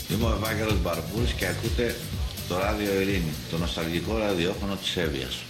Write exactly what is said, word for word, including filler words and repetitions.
Είμαι ο Ευάγγελος Μπαρπούρης και ακούτε το Ράδιο Ειρήνη, το νοσταλγικό ραδιόφωνο της Εύβοιας.